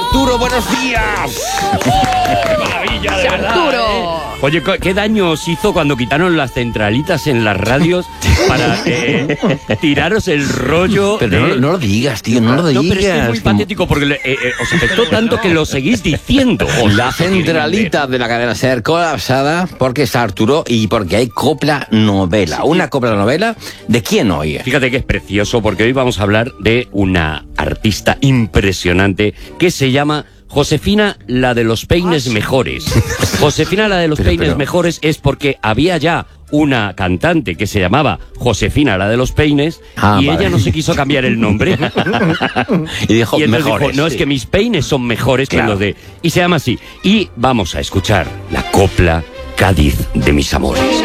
Arturo, buenos días. ¡Qué maravilla, de verdad! Arturo. Oye, ¿qué daño os hizo cuando quitaron las centralitas en las radios para tiraros el rollo? Pero no lo digas, tío, no lo digas. No, pero es que es muy patético porque os afectó tanto que lo seguís diciendo. La centralita de la cadena SER colapsada porque está Arturo y porque hay copla novela. Una copla novela, ¿de quién hoy? Fíjate que es precioso porque hoy vamos a hablar de una artista impresionante que se llama Josefina, la de los peines mejores. Josefina, la de los peines mejores es porque había ya una cantante que se llamaba Josefina, la de los peines, y vale. ella no se quiso cambiar el nombre. Y dijo, Y entonces mejores. dijo, no, es que mis peines son mejores Claro. que los de... Y se llama así. Y vamos a escuchar la copla Cádiz de mis amores.